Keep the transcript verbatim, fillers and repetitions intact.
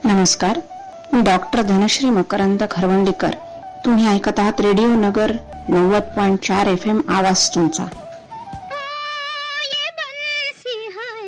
नमस्कार, मी डॉक्टर धनश्री मकरंद खरवंडीकर. तुम्ही ऐकत आहात रेडिओ नगर नव्वद पॉइंट चार एफ एम आवाज तुमचा.